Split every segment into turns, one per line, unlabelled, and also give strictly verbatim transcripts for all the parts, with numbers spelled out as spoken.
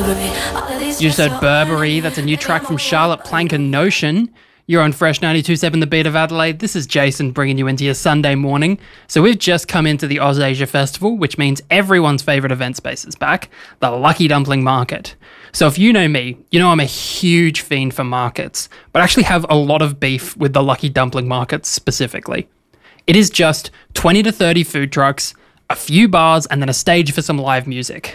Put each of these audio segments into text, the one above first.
You just heard Burberry. That's a new track from Charlotte Plank and Notion. You're on Fresh ninety-two point seven, The Beat of Adelaide. This is Jason bringing you into your Sunday morning. So we've just come into the Ausasia Festival, which means everyone's favourite event space is back, the Lucky Dumpling Market. So if you know me, you know I'm a huge fiend for markets, but I actually have a lot of beef with the Lucky Dumpling Market specifically. It is just twenty to thirty food trucks, a few bars, and then a stage for some live music.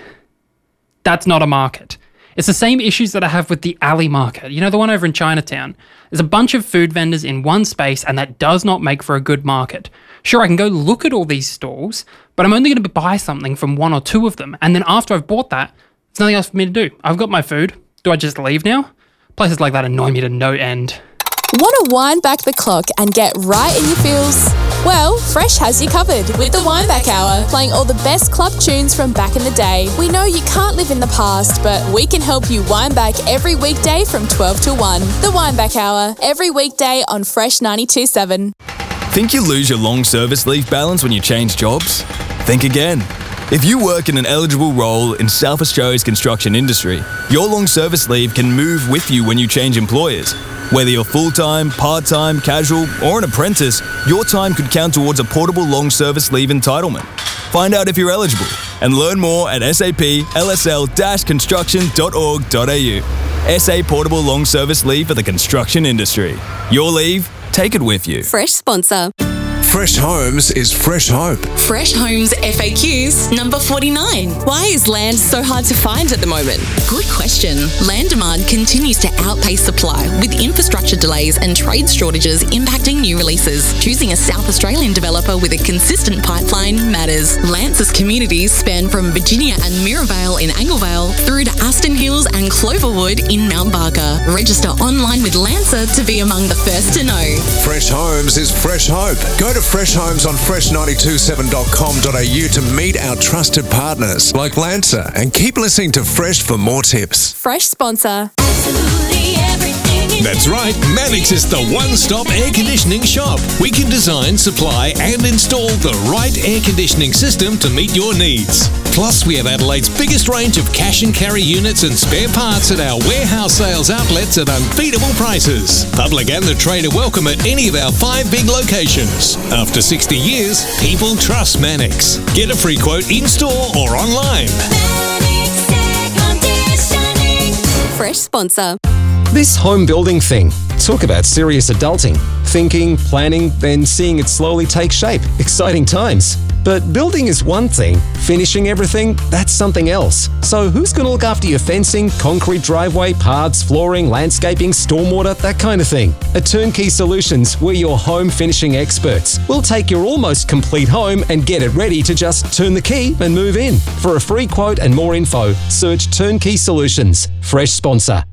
That's not a market. It's the same issues that I have with the alley market. You know, the one over in Chinatown. There's a bunch of food vendors in one space, and that does not make for a good market. Sure, I can go look at all these stalls, but I'm only going to buy something from one or two of them. And then after I've bought that, there's nothing else for me to do. I've got my food. Do I just leave now? Places like that annoy me to no end.
Want to wind back the clock and get right in your feels? Well, Fresh has you covered with the Wind Back Hour, playing all the best club tunes from back in the day. We know you can't live in the past, but we can help you wind back every weekday from twelve to one. The Wind Back Hour, every weekday on Fresh ninety-two point seven.
Think you lose your long service leave balance when you change jobs? Think again. If you work in an eligible role in South Australia's construction industry, your long service leave can move with you when you change employers. Whether you're full-time, part-time, casual, or an apprentice, your time could count towards a portable long service leave entitlement. Find out if you're eligible and learn more at sap l s l dash construction dot org dot a u. S A Portable Long Service Leave for the construction industry. Your leave, take it with you.
Fresh sponsor.
Fresh Homes is Fresh Hope.
Fresh Homes F A Qs number forty-nine. Why is land so hard to find at the moment? Good question. Land demand continues to outpace supply, with infrastructure delays and trade shortages impacting new releases. Choosing a South Australian developer with a consistent pipeline matters. Lance's communities span from Virginia and Mirabale in Anglevale through to Aston Hills and Cloverwood in Mount Barker. Register online with Lancer to be among the first to know.
Fresh Homes is Fresh Hope. Go to Fresh Homes on fresh nine two seven dot com dot a u to meet our trusted partners like Lancer and keep listening to Fresh for more tips.
Fresh sponsor.
Absolutely everything.
That's right, Mannix is the one-stop air conditioning shop. We can design, supply and install the right air conditioning system to meet your needs. Plus, we have Adelaide's biggest range of cash and carry units and spare parts at our warehouse sales outlets at unbeatable prices. Public and the trade are welcome at any of our five big locations. After sixty years, people trust Mannix. Get a free quote in-store or online.
Mannix Air Conditioning. Fresh sponsor.
This home building thing. Talk about serious adulting. Thinking, planning, then seeing it slowly take shape. Exciting times. But building is one thing. Finishing everything, that's something else. So who's going to look after your fencing, concrete driveway, paths, flooring, landscaping, stormwater, that kind of thing? At Turnkey Solutions, we're your home finishing experts. We'll take your almost complete home and get it ready to just turn the key and move in. For a free quote and more info, search Turnkey Solutions. Fresh sponsor.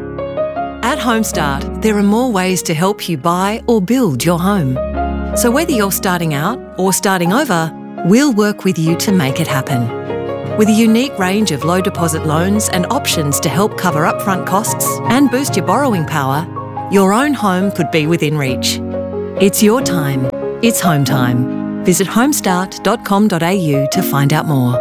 At Homestart, there are more ways to help you buy or build your home. So whether you're starting out or starting over, we'll work with you to make it happen. With a unique range of low deposit loans and options to help cover upfront costs and boost your borrowing power, your own home could be within reach. It's your time. It's home time. Visit homestart dot com dot a u to find out more.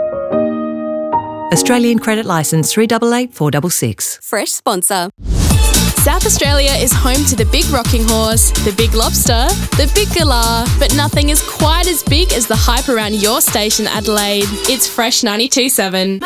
Australian Credit Licence three eight eight four six six.
Fresh sponsor.
South Australia is home to the Big Rocking Horse, the Big Lobster, the Big Galah, but nothing is quite as big as the hype around your station, Adelaide. It's Fresh ninety-two point seven.